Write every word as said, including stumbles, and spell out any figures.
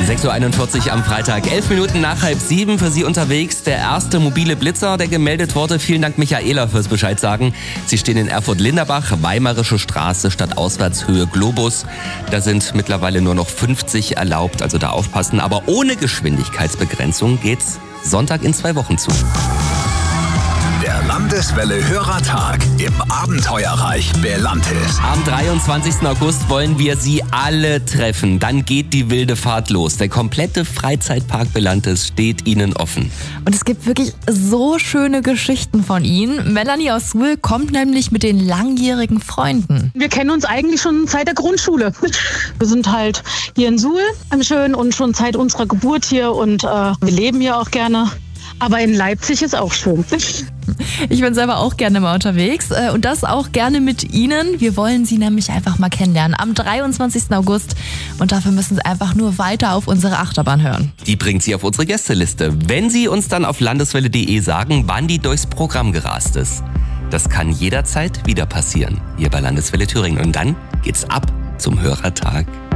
sechs Uhr einundvierzig am Freitag, elf Minuten nach halb sieben für Sie unterwegs. Der erste mobile Blitzer, der gemeldet wurde. Vielen Dank, Michaela, fürs Bescheid sagen. Sie stehen in Erfurt-Linderbach, Weimarische Straße, Stadtauswärtshöhe Globus. Da sind mittlerweile nur noch fünfzig erlaubt, also da aufpassen. Aber ohne Geschwindigkeitsbegrenzung geht's Sonntag in zwei Wochen zu. Der Landeswelle Hörertag im Abenteuerreich Belantis. Am dreiundzwanzigsten August wollen wir Sie alle treffen. Dann geht die wilde Fahrt los. Der komplette Freizeitpark Belantis steht Ihnen offen. Und es gibt wirklich so schöne Geschichten von Ihnen. Melanie aus Suhl kommt nämlich mit den langjährigen Freunden. Wir kennen uns eigentlich schon seit der Grundschule. Wir sind halt hier in Suhl am Schön und schon seit unserer Geburt hier und äh, wir leben hier auch gerne. Aber in Leipzig ist auch schön. Ich bin selber auch gerne mal unterwegs und das auch gerne mit Ihnen. Wir wollen Sie nämlich einfach mal kennenlernen am dreiundzwanzigsten August und dafür müssen Sie einfach nur weiter auf unsere Achterbahn hören. Die bringt Sie auf unsere Gästeliste. Wenn Sie uns dann auf landeswelle punkt de sagen, wann die durchs Programm gerast ist. Das kann jederzeit wieder passieren, hier bei Landeswelle Thüringen. Und dann geht's ab zum Hörertag